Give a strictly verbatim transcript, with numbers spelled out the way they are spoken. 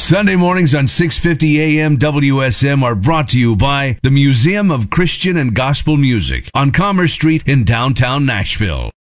Sunday mornings on six fifty A M W S M are brought to you by the Museum of Christian and Gospel Music on Commerce Street in downtown Nashville.